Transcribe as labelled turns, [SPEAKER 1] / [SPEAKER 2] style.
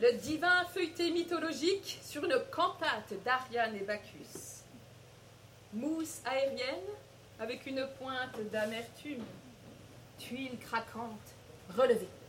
[SPEAKER 1] Le divin feuilleté mythologique sur une cantate d'Ariane et Bacchus. Mousse aérienne avec une pointe d'amertume. Tuiles craquantes relevées.